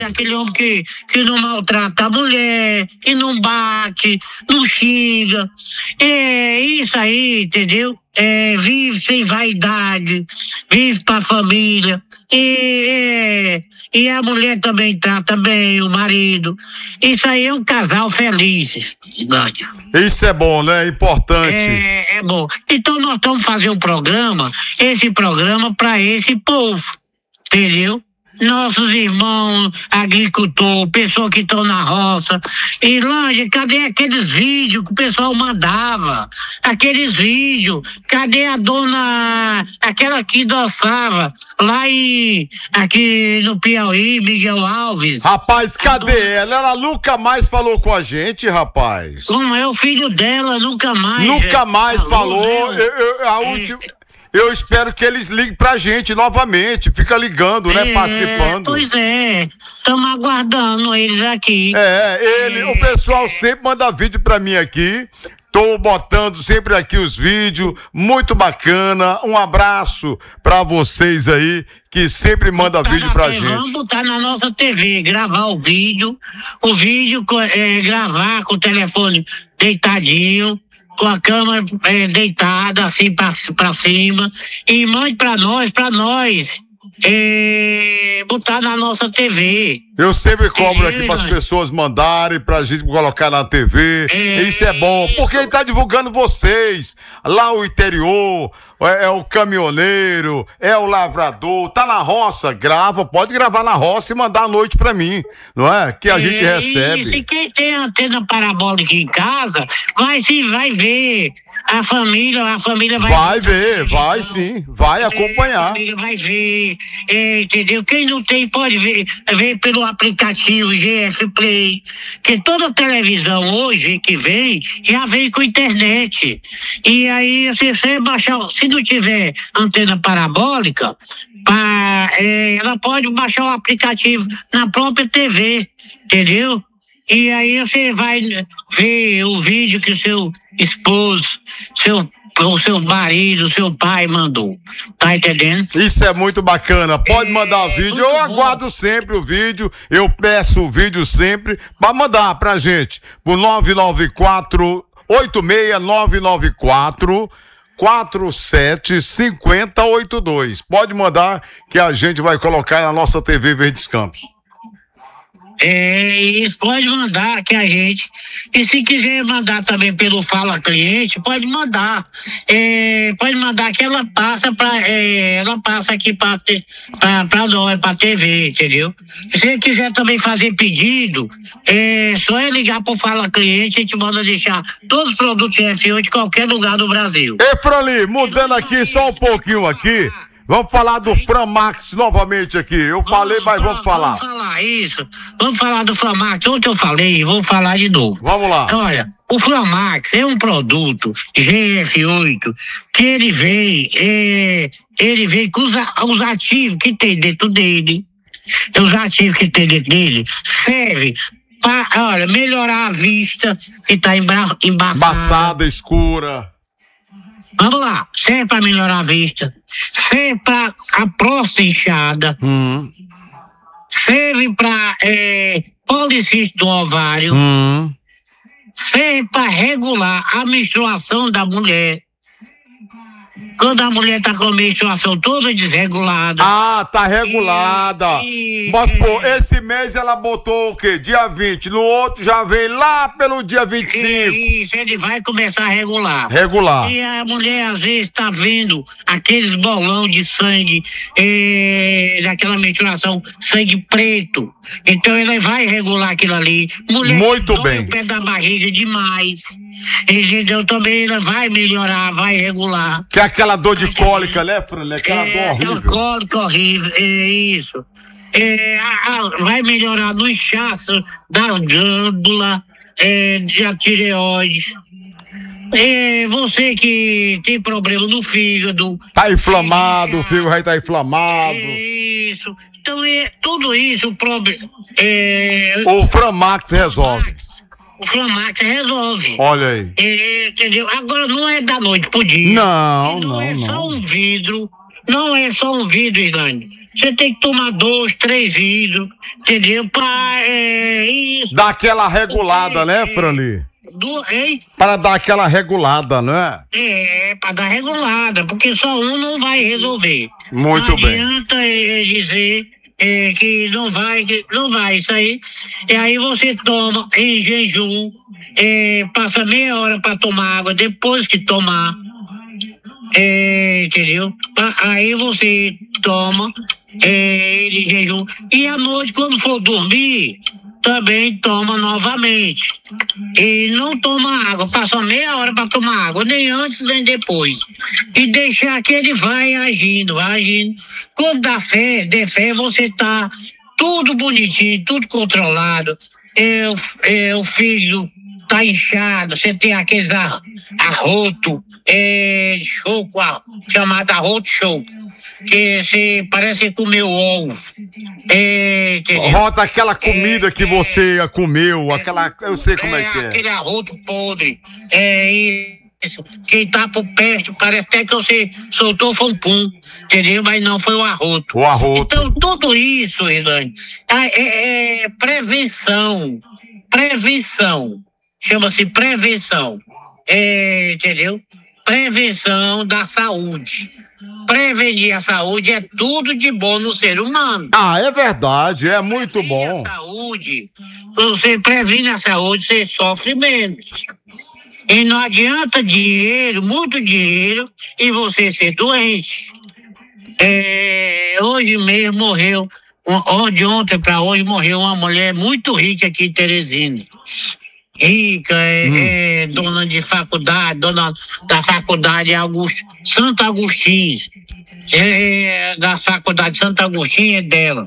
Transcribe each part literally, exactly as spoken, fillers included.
Aquele homem que, que não maltrata a mulher, que não bate, não xinga. É isso aí, entendeu? É, vive sem vaidade, vive pra família. E, é, e a mulher também trata bem o marido. Isso aí é um casal feliz, Nádia. Isso é bom, né? É importante. É, é bom. Então nós estamos fazendo um programa, esse programa para esse povo, entendeu? Nossos irmãos, agricultor, pessoas que estão na roça. Irlândia, cadê aqueles vídeos que o pessoal mandava? Aqueles vídeos. Cadê a dona, aquela que dançava lá em, aqui no Piauí, Miguel Alves? Rapaz, cadê dona... ela? Ela nunca mais falou com a gente, rapaz. Como é o filho dela, nunca mais. Nunca é, mais falou. falou. Eu, eu, a é, última... Eu espero que eles liguem pra gente novamente. Fica ligando, né? É, participando. Pois é. Estamos aguardando eles aqui. É, ele, é. O pessoal sempre manda vídeo pra mim aqui. Tô botando sempre aqui os vídeos. Muito bacana. Um abraço pra vocês aí que sempre manda vídeo pra gente. Vamos botar na nossa T V, gravar o vídeo. O vídeo, é, gravar com o telefone deitadinho, com a câmera é, deitada assim pra, pra cima, e mande pra nós, pra nós é, botar na nossa T V. Eu sempre cobro aqui para as pessoas mandarem pra gente colocar na T V. É, isso é bom, porque ele tá divulgando vocês. Lá o interior, é, é o caminhoneiro, é o lavrador, tá na roça, grava, pode gravar na roça e mandar à noite pra mim, não é? Que a é, gente recebe. Isso, e quem tem antena parabólica em casa, vai sim, vai ver. A família, a família vai... Vai ver, vai sim, vai acompanhar. A família vai ver, é, entendeu? Quem não tem pode ver, ver pelo aplicativo G F Play, que toda televisão hoje que vem, já vem com internet. E aí, se você baixar, se não tiver antena parabólica, pra, é, ela pode baixar o aplicativo na própria T V, entendeu? E aí você vai ver o vídeo que o seu esposo, seu, o seu marido, seu pai mandou. Tá entendendo? Isso é muito bacana. Pode é, mandar vídeo. Eu aguardo sempre o vídeo. Eu peço o vídeo sempre para mandar pra gente. Por nove nove quatro, oito seis nove nove quatro, quatro sete cinco zero oito dois. Pode mandar que a gente vai colocar na nossa T V Verdes Campos. É, isso pode mandar que a gente, e se quiser mandar também pelo Fala Cliente, pode mandar, é, pode mandar que ela passa pra, é, ela passa aqui pra, pra, pra nós, pra T V, entendeu? Se quiser também fazer pedido, é só é ligar pro Fala Cliente, a gente manda deixar todos os produtos F oito em qualquer lugar do Brasil. Ei, Franli, mudando aqui só um pouquinho aqui. Vamos falar do Framax novamente aqui. Eu falei, vamos, mas vamos falar. Vamos falar isso. Vamos falar do Framax. Ontem eu falei, vou falar de novo. Vamos lá. Olha, o Framax é um produto G F oito que ele vem, é, ele vem com os, os ativos que tem dentro dele. Os ativos que tem dentro dele serve para, olha, melhorar a vista que está embaçada. Embaçada, escura. Vamos lá, serve para melhorar a vista, serve para a próstata inchada, hum. serve para é, policístico do ovário, hum. serve para regular a menstruação da mulher. Quando a mulher tá com a menstruação toda desregulada. Ah, tá regulada. E, e, Mas, pô, esse mês ela botou o quê? Dia vinte. No outro já vem lá pelo dia vinte e cinco. Isso, ele vai começar a regular. Regular. E a mulher, às vezes, tá vendo aqueles bolão de sangue, é, daquela menstruação, sangue preto. Então, ela vai regular aquilo ali. Mulher Muito que dói bem. o pé da barriga demais. Entendeu? Também ela vai melhorar, vai regular. Que é aquela dor de cólica, né, Fran? Aquela é, dor horrível. Aquela cólica horrível, é isso. É, a, a, vai melhorar no inchaço da glândula, é, da tireoide. É, você que tem problema no fígado. Tá inflamado, o fígado vai tá inflamado. É isso. Então, é, tudo isso, o problema. É, o Framax resolve. O Framax resolve. Olha aí. É, entendeu? Agora não é da noite pro dia. Não, não. Não é não. só um vidro. Não é só um vidro, Irlande. você tem que tomar dois, três vidros, entendeu? Pra, é, isso. Dá aquela regulada, né, Franli? Do, hein? Para dar aquela regulada, né? É, para dar regulada, porque só um não vai resolver. Muito não bem. Não adianta é, dizer é, que não vai, que não vai, isso aí. E aí você toma em jejum, é, passa meia hora para tomar água, depois que tomar. É, entendeu? Aí você toma é, ele em jejum. E à noite, quando for dormir, também toma novamente. E não toma água, passa meia hora para tomar água, nem antes nem depois. E deixar que ele vai agindo, vai agindo. Quando dá fé, der fé, você tá tudo bonitinho, tudo controlado. É, é, o filho tá inchado, você tem aqueles ar, arroto, é, choco, chamado arroto choco, que você parece que comeu ovo. É, Rota aquela comida é, que você é, comeu, aquela, eu sei como é, é que é. Aquele arroto podre, é isso. Quem tá por perto, parece até que você soltou foi um pum, entendeu? Mas não, foi o arroto. O arroto. Então, tudo isso, Elaine, é, é prevenção, prevenção, chama-se prevenção, é, entendeu? Prevenção da saúde. Prevenir a saúde é tudo de bom no ser humano. Ah, é verdade, é muito Prevenir bom. A saúde, quando você previne a saúde, você sofre menos. E não adianta dinheiro, muito dinheiro, e você ser doente. É, hoje mesmo morreu, de ontem para hoje morreu uma mulher muito rica aqui em Teresina. Rica, é, hum. é dona de faculdade, dona da faculdade Augusto, Santo Agostinho, é, da faculdade Santo Agostinho é dela.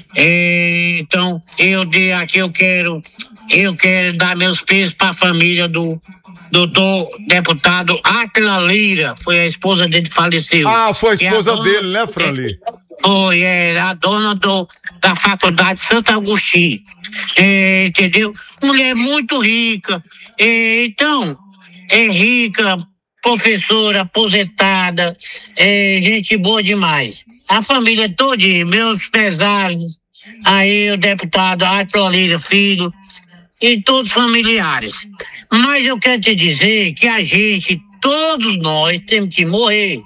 É, então, eu de aqui eu quero, eu quero dar meus pesos para a família do doutor deputado Átila Lira, foi a esposa dele que faleceu. Ah, foi a esposa a dele, né, Franli? Foi, é, a dona do, da faculdade Santo Agostinho. É, entendeu? Mulher muito rica. É, então, é rica, professora, aposentada, é, gente boa demais. A família toda, meus pesares, aí o deputado Átila Lira Filho e todos os familiares. Mas eu quero te dizer que a gente, todos nós, temos que morrer.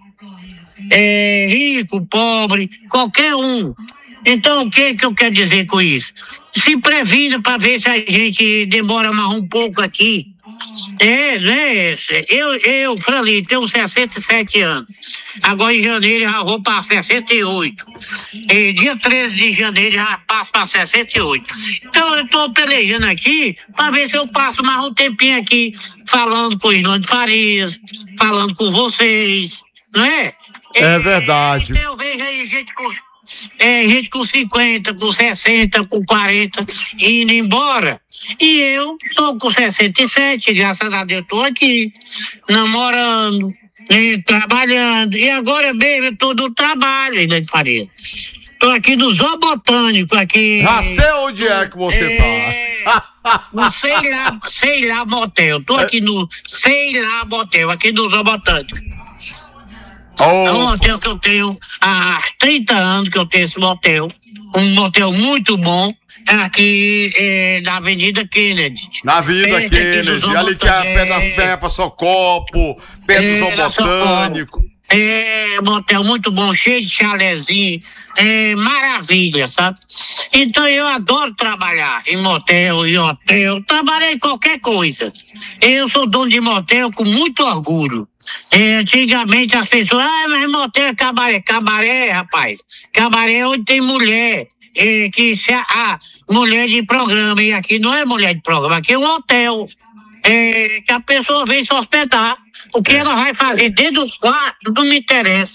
É, rico, pobre, qualquer um. Então, o que, que eu quero dizer com isso? Se previna para ver se a gente demora mais um pouco aqui. É, né? Eu, eu Franli, tenho sessenta e sete anos. Agora em janeiro já vou para sessenta e oito. E dia treze de janeiro já passo para sessenta e oito. Então eu estou pelejando aqui para ver se eu passo mais um tempinho aqui falando com o Irlande Farias, falando com vocês, não é? É verdade. Então eu vejo aí gente com, é, gente com cinquenta, com sessenta, com quarenta indo embora. E eu tô com sessenta e sete, graças a Deus, tô aqui, namorando, né, trabalhando. E agora mesmo eu tô no trabalho, Irlande Farias. Tô aqui no Zoo Botânico, aqui. Já sei onde é que você é, tá. No sei lá, sei lá motel. Tô aqui no sei lá motel, aqui no Zoo Botânico. Oh. É um motel que eu tenho há trinta anos que eu tenho esse motel. Um motel muito bom. Aqui é, na Avenida Kennedy. Na Avenida perto Kennedy, ali que é a pé das Pepas, Socopo, perto do Zoo Botânico. É, motel muito bom, cheio de chalezinho. É maravilha, sabe? Então eu adoro trabalhar em motel, em hotel, trabalhar em qualquer coisa. Eu sou dono de motel com muito orgulho. É, antigamente as pessoas, ah, mas motel é cabaré. Cabaré, rapaz. Cabaré é onde tem mulher. É, que se a ah, mulher de programa, e aqui não é mulher de programa, aqui é um hotel. É, que a pessoa vem se hospedar. O que é. ela vai fazer dentro do quarto não me interessa.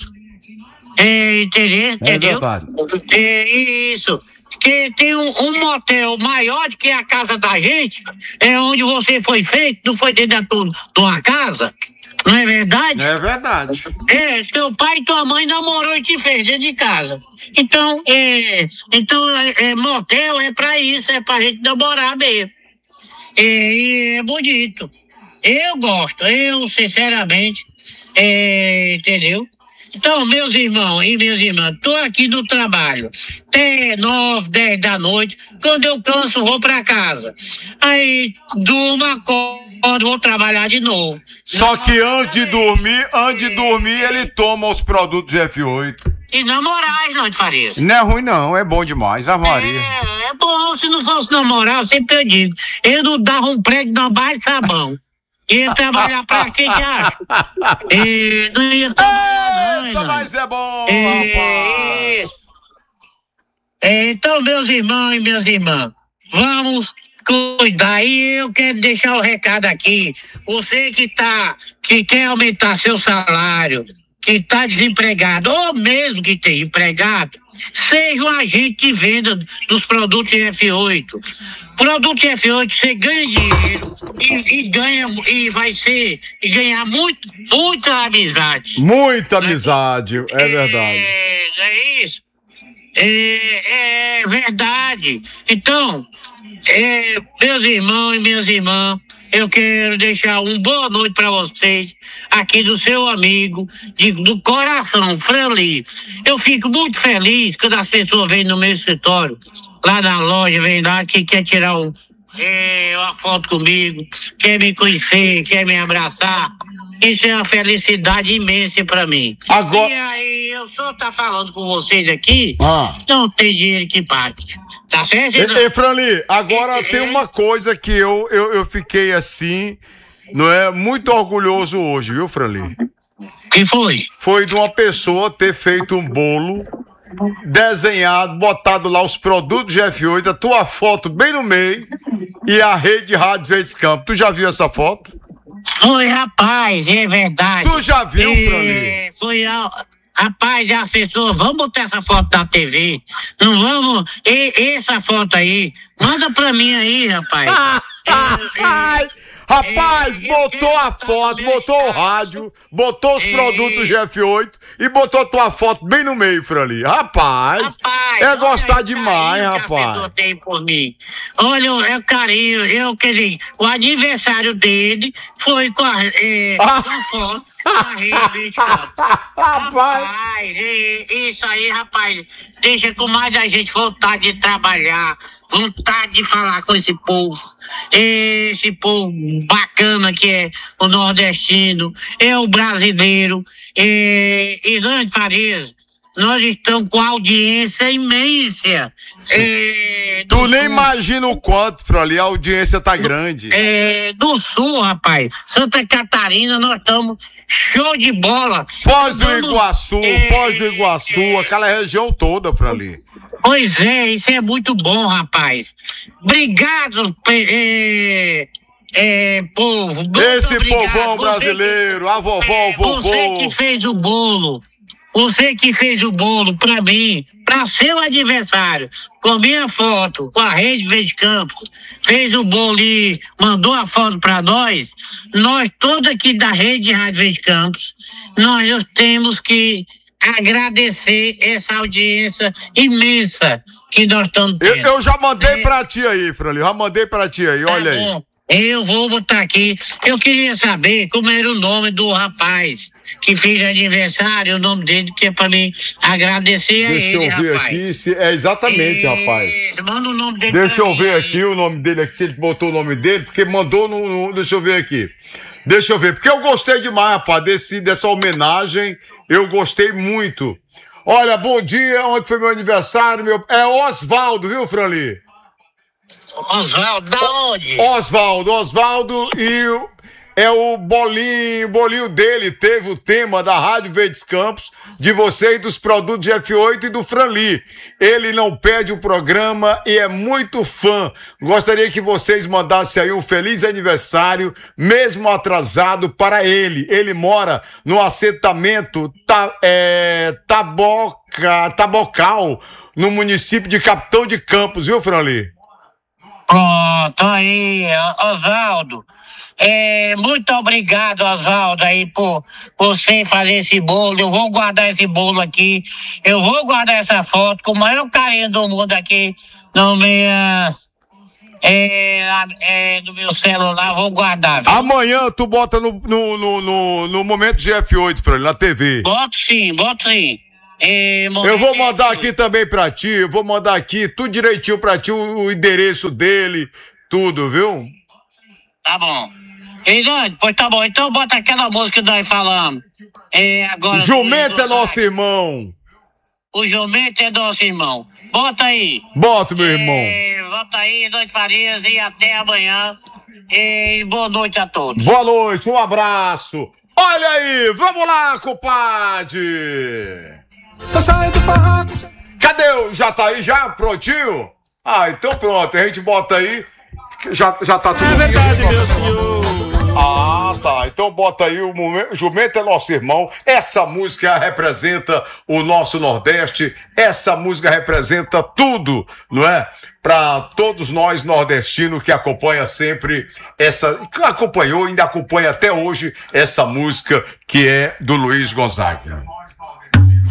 É, entendeu? entendeu? É é isso. Que tem um, um motel maior do que a casa da gente, é onde você foi feito, não foi dentro de uma casa. Não é verdade? É verdade. É, teu pai e tua mãe namorou e te fez dentro de casa. Então, é, então é, é, motel é pra isso, é pra gente namorar mesmo. É, e é bonito. Eu gosto, eu sinceramente, é, entendeu? Então, meus irmãos e minhas irmãs, tô aqui no trabalho até nove, dez da noite. Quando eu canso, vou pra casa. Aí, durmo, acordo, vou trabalhar de novo. Só que antes de dormir, antes de dormir, ele toma os produtos de F oito. E na Moraes, não, de Farias. Não é ruim, não. É bom demais. A Maria. É, é bom. Se não fosse na moral, sempre eu digo. Eu não dava um prego na base de sabão. Ia trabalhar pra quem que acha? E não ia trabalhar, Eita, não, mas é bom, é, rapaz. É, então, meus irmãos e minhas irmãs, vamos cuidar. E eu quero deixar o recado aqui. Você que tá, que quer aumentar seu salário, que tá desempregado, ou mesmo que tem empregado, seja um agente de venda dos produtos F oito. Produto F oito, você ganha dinheiro e, e ganha e vai ser e ganhar muito, muita amizade. Muita amizade, é verdade. É, é isso. É, é verdade. Então, é, meus irmãos e minhas irmãs, eu quero deixar uma boa noite para vocês, aqui do seu amigo, de, do coração, Franli. Eu fico muito feliz quando as pessoas vêm no meu escritório, lá na loja, vem lá, que quer tirar um, é, uma foto comigo, quer me conhecer, quer me abraçar. Isso é uma felicidade imensa para mim. Agora... E aí, eu só tá falando com vocês aqui, ah. não tem dinheiro que pague. Tá certo? E, e Franli, agora e, tem e, uma coisa que eu, eu, eu fiquei assim, não é, muito orgulhoso hoje, viu, Franli? Que foi? Foi de uma pessoa ter feito um bolo, desenhado, botado lá os produtos de F oito, a tua foto bem no meio e a rede Rádio Verdes Campos. Tu já viu essa foto? Foi, rapaz, é verdade. Tu já viu, é, Franli? Foi, rapaz, as pessoas, vamos botar essa foto na T V. Não vamos, e, essa foto aí, manda pra mim aí, rapaz. é, é, Rapaz, é, botou a foto, botou o rádio, botou os é, produtos de F oito e botou tua foto bem no meio, Franli. Rapaz, rapaz, é gostar demais, rapaz. Que tem por mim. Olha, é o carinho, eu, quer dizer, o aniversário dele foi com a, é, ah. com a foto da rede. Rapaz, é, isso aí, rapaz, deixa com mais a gente vontade de trabalhar, vontade de falar com esse povo. Esse povo bacana que é o nordestino, é o brasileiro. É, Irã Farias, nós estamos com audiência imensa. É, tu nem sul. Imagina o quanto, Franli, a audiência tá grande. É, do sul, rapaz, Santa Catarina, nós estamos show de bola. Foz do Iguaçu, é, Foz do Iguaçu, é, aquela região toda, Franli. Pois é, isso é muito bom, rapaz. Obrigado, é, é, povo. Muito Esse obrigado. povão brasileiro, que, a vovó, é, o vovô. Você que fez o bolo, você que fez o bolo pra mim, pra seu aniversário, com minha foto, com a Rede Verde Campos, fez o bolo e mandou a foto pra nós, nós todos aqui da Rede Rádio Verde Campos, nós temos que agradecer essa audiência imensa que nós estamos tendo. Eu, eu já mandei é, pra ti aí, Franli, já mandei pra ti aí, olha tá aí. Eu vou botar aqui. Eu queria saber como era o nome do rapaz que fez aniversário, o nome dele, que é pra mim agradecer Deixa a ele, Deixa eu ver rapaz. aqui, se, é exatamente, é, rapaz. Manda o nome dele. Deixa eu ver aí. aqui o nome dele, aqui, se ele botou o nome dele, porque mandou no, no... Deixa eu ver aqui. Deixa eu ver, porque eu gostei demais, rapaz, desse, dessa homenagem, eu gostei muito. Olha, bom dia, ontem foi meu aniversário, meu... É Osvaldo, viu, Franli? Osvaldo, da onde? Osvaldo, Osvaldo e o, é o bolinho, o bolinho dele teve o tema da Rádio Verdes Campos, de você e dos produtos de F oito e do Franli. Ele não perde o programa e é muito fã. Gostaria que vocês mandassem aí um feliz aniversário, mesmo atrasado, para ele. Ele mora no assentamento ta, é, Taboca, Tabocal, no município de Capitão de Campos, viu, Franli? Pronto, aí, Osvaldo. É, muito obrigado, Osvaldo, aí, por você fazer esse bolo. Eu vou guardar esse bolo aqui. Eu vou guardar essa foto com o maior carinho do mundo aqui no minhas, é, é, no meu celular, vou guardar. Viu? Amanhã tu bota no, no, no, no, no Momento G F oito, Frei, na T V. Boto sim, boto sim. É, eu vou mandar aqui também pra ti, eu vou mandar aqui tudo direitinho pra ti, o, o endereço dele, tudo, viu? Tá bom. Ei, doido, pois tá bom, então bota aquela música que nós falamos. É, agora... Jumento é nosso irmão. O jumento é nosso irmão. Bota aí. Bota, meu irmão. É, bota aí, Dois Farias, e até amanhã. E boa noite a todos. Boa noite, um abraço. Olha aí, vamos lá, compadre. Cadê o... Já tá aí, já? Prontinho? Ah, então pronto, a gente bota aí. Já, já tá tudo... É verdade, meu senhor. Ah, tá. Então bota aí o momento. Jumento é nosso irmão. Essa música representa o nosso Nordeste. Essa música representa tudo, não é? Para todos nós nordestinos que acompanha sempre essa, que acompanhou, ainda acompanha até hoje essa música que é do Luiz Gonzaga.